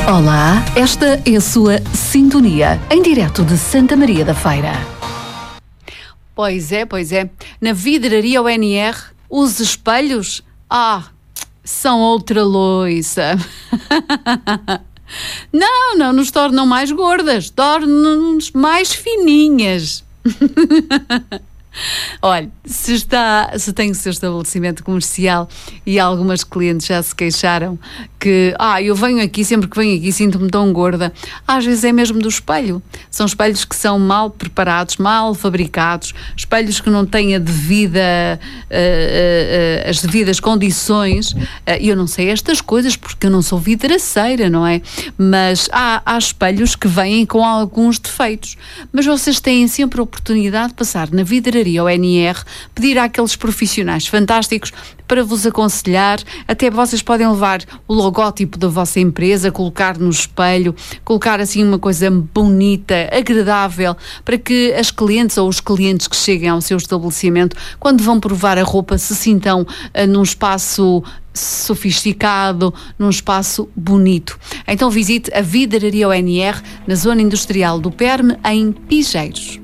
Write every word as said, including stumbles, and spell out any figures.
Olá, esta é a sua sintonia, em direto de Santa Maria da Feira. Pois é, pois é. Na vidraria O N R, os espelhos, ah, são outra loiça. Não, não nos tornam mais gordas, tornam-nos mais fininhas. Olha, se, está, se tem o seu estabelecimento comercial e algumas clientes já se queixaram que, ah, eu venho aqui, sempre que venho aqui sinto-me tão gorda, às vezes é mesmo do espelho. São espelhos que são mal preparados, mal fabricados, espelhos que não têm a devida, uh, uh, uh, as devidas condições. Uh, eu não sei estas coisas porque eu não sou vidraceira, não é? Mas há, há espelhos que vêm com alguns defeitos. Mas vocês têm sempre a oportunidade de passar na vidraria O N R, pedir àqueles profissionais fantásticos para vos aconselhar. Até vocês podem levar o logótipo da vossa empresa, colocar no espelho, colocar assim uma coisa bonita, agradável, para que as clientes ou os clientes que cheguem ao seu estabelecimento, quando vão provar a roupa, se sintam uh, num espaço sofisticado, num espaço bonito. Então visite a vidraria O N R na zona industrial do Perme, em Pigeiros.